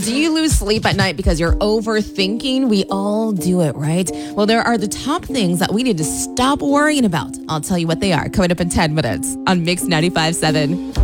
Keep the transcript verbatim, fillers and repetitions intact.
Do you lose sleep at night because you're overthinking? We all do it, right? Well, there are the top things that we need to stop worrying about. I'll tell you what they are coming up in ten minutes on Mix ninety-five point seven.